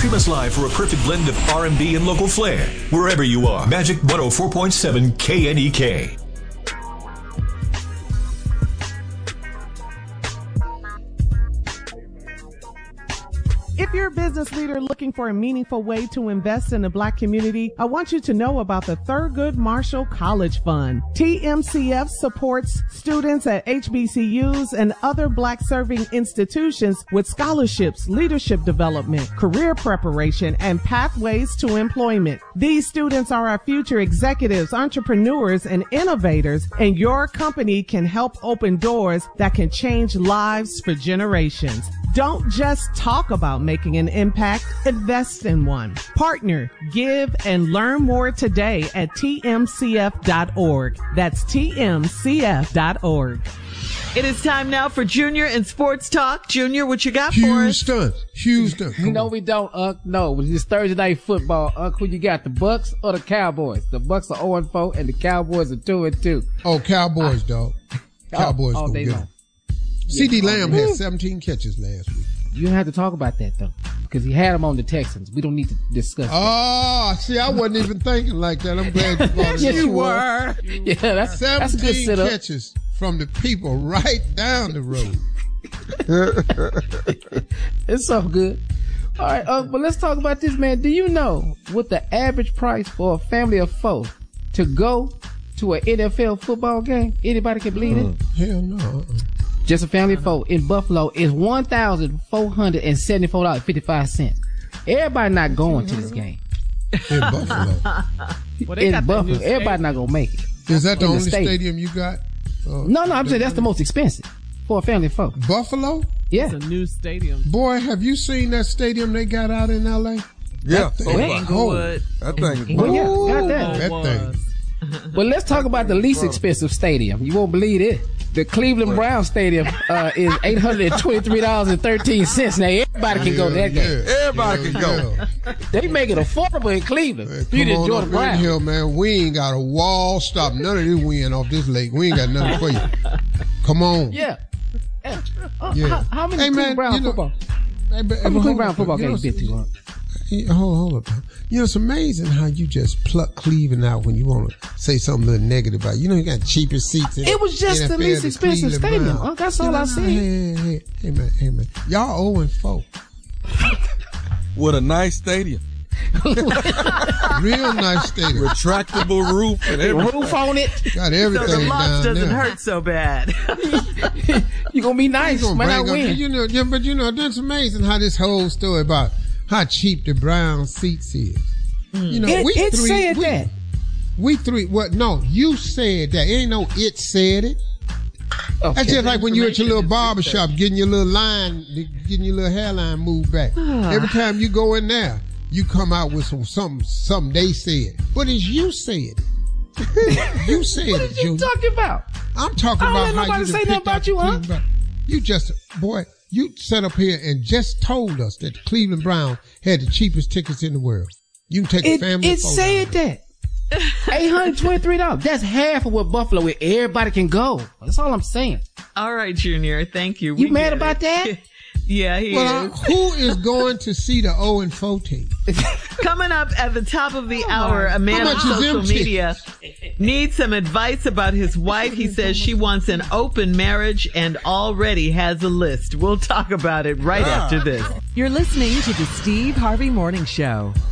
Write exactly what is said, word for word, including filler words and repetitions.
Stream us live for a perfect blend of R and B and local flair. Wherever you are. Magic one oh four point seven K N E K. If you're a business leader looking for a meaningful way to invest in the Black community, I want you to know about the Thurgood Marshall College Fund. T M C F supports students at H B C Us and other Black-serving institutions with scholarships, leadership development, career preparation, and pathways to employment. These students are our future executives, entrepreneurs, and innovators, and your company can help open doors that can change lives for generations. Don't just talk about making an impact, invest in one. Partner, give, and learn more today at T M C F dot org. That's T M C F dot org. It is time now for Junior and Sports Talk. Junior, what you got for us? Houston, Houston. No, we don't, Unc. No, it's Thursday Night Football. Unc, who you got, the Bucks or the Cowboys? The Bucks are oh and four, and the Cowboys are two and two. Oh, Cowboys, dog. Cowboys oh, gonna they get know. them. C D Yeah, Lamb oh, had seventeen catches last week. You don't have to talk about that, though, because he had them on the Texans. We don't need to discuss that. Oh, see, I wasn't even thinking like that. I'm glad you brought it Yes, up. you were. Yeah, that's, that's a good seventeen sit-up. catches from the people right down the road. It's so good. All right, uh, but let's talk about this, man. Do you know what the average price for a family of four to go to an N F L football game? Anybody can believe uh, it? Hell no. Uh-uh. Just a family of four in Buffalo is one thousand four hundred seventy-four dollars and fifty-five cents. Everybody not going to this game. In Buffalo. Well, they In got that Buffalo. new stadium. Everybody not going to make it. Is that the In the only stadium. stadium you got? Uh, No, no, I'm saying that's the most expensive for a family of four. Buffalo? Yeah. It's a new stadium. Boy, have you seen that stadium they got out in L A? Yeah. That Oh, thing, my. Inglewood. That thing is Well, yeah, Ooh, got that. that was. thing. But let's talk about the least expensive stadium. You won't believe it. The Cleveland Browns Stadium uh, is eight hundred twenty-three dollars and thirteen cents. Now, everybody can go to that game. Yeah, Everybody yeah, can go. yeah. They make it affordable in Cleveland. Man, For you to come on enjoy up the in Browns. here, man. We ain't got a wall stop. None of this wind off this lake. We ain't got nothing for you. Come on. Yeah. Uh, Yeah. How, how many Hey, Cleveland man, Brown you know- football? Hey, but- How but many hold Cleveland Brown up, football you know, games you been to? Huh? Hey, Hold, hold up. You know, it's amazing how you just pluck Cleveland out when you want to say something a little negative about it. You know, you got cheapest seats in It was just N F L, the least expensive Cleveland stadium. Browns. Unc, that's You all know, I said. Hey, hey, hey, hey, man, hey, man. Y'all oh and four. with a nice stadium. Real nice stadium. Retractable roof and everything. Roof on it. Got So everything the loss down doesn't there. hurt so bad. You gonna be nice. You gonna Might not bring up- win. you know, yeah, but you know, that's amazing how this whole story about how cheap the Brown seats is. You know, It, we it three, said we, that. We three, what? No, you said that. It ain't no it said it. Okay. That's just like when you at your little Information is barber shop getting your little line, getting your little hairline moved back. Every time you go in there, you come out with some something, something they said. But it's you said it. You said What it, are you Junior. talking about? I'm talking I don't about let how nobody you say done nothing picked about out you, the huh? Cleveland Browns. You just, boy, you sat up here and just told us that the Cleveland Browns had the cheapest tickets in the world. You can take a It, family. it of four said down. that. eight hundred twenty-three dollars. That's half of what Buffalo is. Everybody can go. That's all I'm saying. All right, Junior. Thank you. You We mad get about it. that? Yeah, he Well, is. uh, who is going to see the oh and four team? Coming up at the top of the hour, a man How on much is social them media needs some advice about his wife. He says she wants an open marriage and already has a list. We'll talk about it right after this. You're listening to the Steve Harvey Morning Show.